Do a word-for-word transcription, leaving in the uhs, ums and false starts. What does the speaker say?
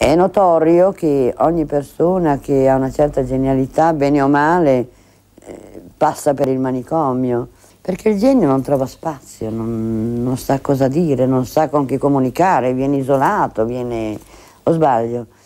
È notorio che ogni persona che ha una certa genialità, bene o male, eh, passa per il manicomio, perché il genio non trova spazio, non, non sa cosa dire, non sa con chi comunicare, viene isolato, viene... o sbaglio?